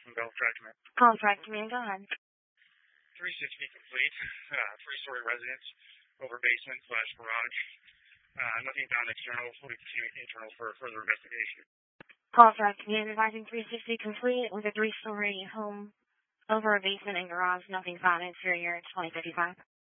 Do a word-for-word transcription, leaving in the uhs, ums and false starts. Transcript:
from Bell Track Command. Call Track Command, go ahead. three sixty complete, uh, three-story residence, over basement slash garage. Uh, nothing found external, will be continuing internal for further investigation. Call Track Command, advising three sixty complete with a three-story home over a basement and garage, nothing found exterior, twenty fifty-five.